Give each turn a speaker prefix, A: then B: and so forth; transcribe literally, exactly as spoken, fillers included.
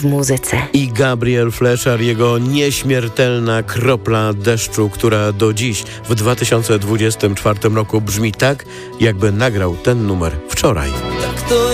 A: w muzyce.
B: I Gabriel Fleszar, jego nieśmiertelna kropla deszczu, która do dziś w dwa tysiące dwudziestym czwartym roku brzmi tak, jakby nagrał ten numer wczoraj.